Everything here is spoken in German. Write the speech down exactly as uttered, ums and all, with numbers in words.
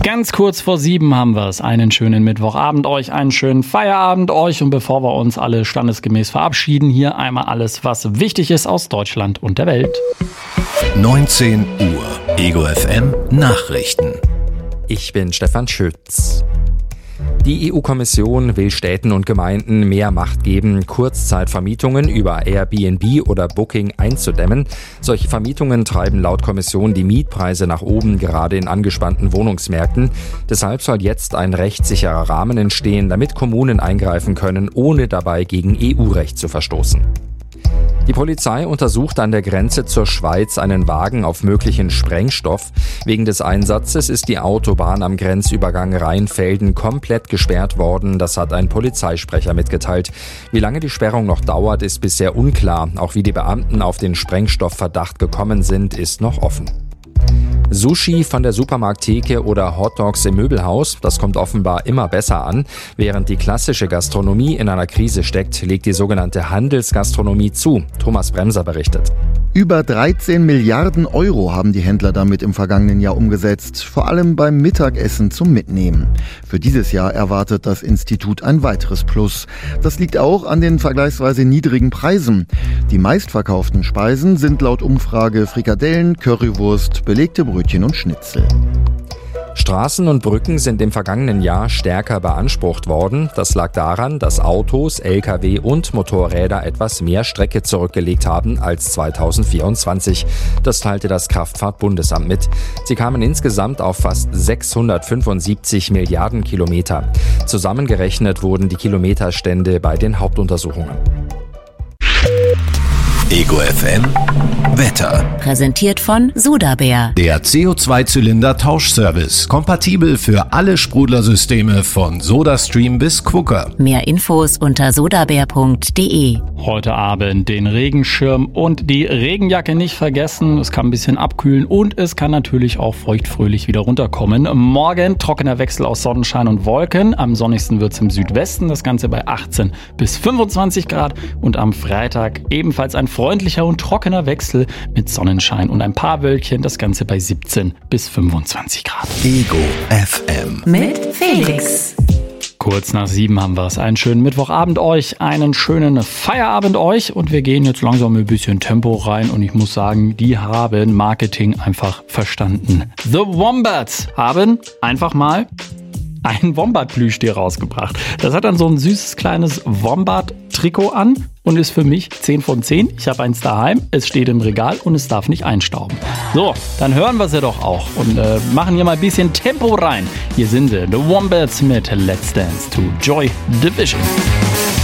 Ganz kurz vor sieben haben wir es. Einen schönen Mittwochabend euch, einen schönen Feierabend euch. Und bevor wir uns alle standesgemäß verabschieden, hier einmal alles, was wichtig ist aus Deutschland und der Welt. neunzehn Uhr, Ego F M Nachrichten. Ich bin Stefan Schütz. Die E U-Kommission will Städten und Gemeinden mehr Macht geben, Kurzzeitvermietungen über Airbnb oder Booking einzudämmen. Solche Vermietungen treiben laut Kommission die Mietpreise nach oben, gerade in angespannten Wohnungsmärkten. Deshalb soll jetzt ein rechtssicherer Rahmen entstehen, damit Kommunen eingreifen können, ohne dabei gegen E U-Recht zu verstoßen. Die Polizei untersucht an der Grenze zur Schweiz einen Wagen auf möglichen Sprengstoff. Wegen des Einsatzes ist die Autobahn am Grenzübergang Rheinfelden komplett gesperrt worden. Das hat ein Polizeisprecher mitgeteilt. Wie lange die Sperrung noch dauert, ist bisher unklar. Auch wie die Beamten auf den Sprengstoffverdacht gekommen sind, ist noch offen. Sushi von der Supermarkttheke oder Hotdogs im Möbelhaus, das kommt offenbar immer besser an. Während die klassische Gastronomie in einer Krise steckt, legt die sogenannte Handelsgastronomie zu. Thomas Bremser berichtet. Über dreizehn Milliarden Euro haben die Händler damit im vergangenen Jahr umgesetzt, vor allem beim Mittagessen zum Mitnehmen. Für dieses Jahr erwartet das Institut ein weiteres Plus. Das liegt auch an den vergleichsweise niedrigen Preisen. Die meistverkauften Speisen sind laut Umfrage Frikadellen, Currywurst, belegte Brötchen und Schnitzel. Straßen und Brücken sind im vergangenen Jahr stärker beansprucht worden. Das lag daran, dass Autos, L K W und Motorräder etwas mehr Strecke zurückgelegt haben als zweitausendvierundzwanzig. Das teilte das Kraftfahrtbundesamt mit. Sie kamen insgesamt auf fast sechshundertfünfundsiebzig Milliarden Kilometer. Zusammengerechnet wurden die Kilometerstände bei den Hauptuntersuchungen. Ego F M Wetter. Präsentiert von Sodabär. Der C O zwei Zylinder Tauschservice. Kompatibel für alle Sprudlersysteme von SodaStream bis Quooker. Mehr Infos unter sodabär punkt de. Heute Abend den Regenschirm und die Regenjacke nicht vergessen. Es kann ein bisschen abkühlen und es kann natürlich auch feuchtfröhlich wieder runterkommen. Morgen trockener Wechsel aus Sonnenschein und Wolken. Am sonnigsten wird es im Südwesten. Das Ganze bei achtzehn bis fünfundzwanzig Grad. Und am Freitag ebenfalls ein freundlicher und trockener Wechsel mit Sonnenschein und ein paar Wölkchen. Das Ganze bei siebzehn bis fünfundzwanzig Grad. Ego F M Mit Felix. Kurz nach sieben haben wir es. Einen schönen Mittwochabend euch, einen schönen Feierabend euch und wir gehen jetzt langsam ein bisschen Tempo rein und ich muss sagen, die haben Marketing einfach verstanden. The Wombats haben einfach mal ein Wombat-Plüschtier rausgebracht. Das hat dann so ein süßes kleines Wombat-Trikot an und ist für mich zehn von zehn. Ich habe eins daheim, es steht im Regal und es darf nicht einstauben. So, dann hören wir sie doch auch und äh, machen hier mal ein bisschen Tempo rein. Hier sind sie, The Wombats mit Let's Dance to Joy Division.